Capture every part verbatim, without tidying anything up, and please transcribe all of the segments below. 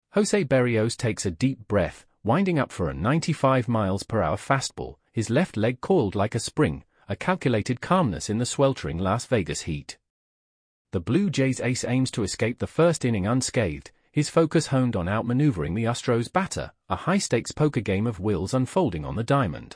Jose Berrios takes a deep breath, winding up for a ninety-five miles per hour fastball, his left leg coiled like a spring, a calculated calmness in the sweltering Las Vegas heat. The Blue Jays ace aims to escape the first inning unscathed, his focus honed on outmaneuvering the Astros batter, a high-stakes poker game of wills unfolding on the diamond.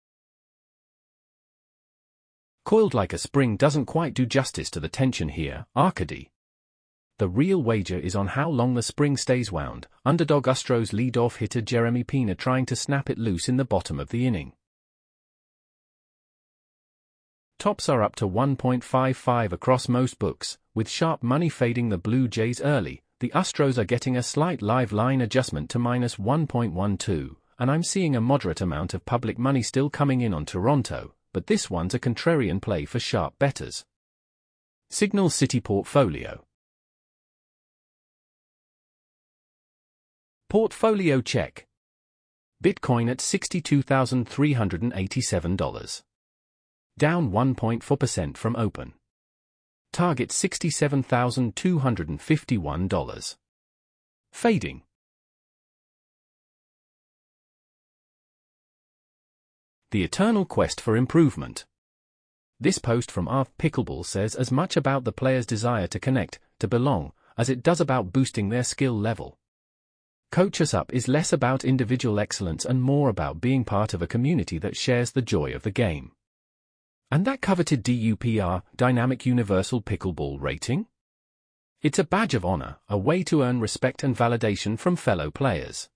Coiled like a spring doesn't quite do justice to the tension here, Arcady. The real wager is on how long the spring stays wound, underdog Astros leadoff hitter Jeremy Pena trying to snap it loose in the bottom of the inning. Tops are up to one point five five across most books, with sharp money fading the Blue Jays early. The Astros are getting a slight live line adjustment to minus one point one two, and I'm seeing a moderate amount of public money still coming in on Toronto, but this one's a contrarian play for sharp bettors. Signal City Portfolio. Portfolio check. Bitcoin at sixty-two thousand three hundred eighty-seven dollars. Down one point four percent from open. Target sixty-seven thousand two hundred fifty-one dollars. Fading. The eternal quest for improvement. This post from R Pickleball says as much about the player's desire to connect, to belong, as it does about boosting their skill level. Coach Us Up is less about individual excellence and more about being part of a community that shares the joy of the game. And that coveted D U P R, Dynamic Universal Pickleball rating? It's a badge of honor, a way to earn respect and validation from fellow players.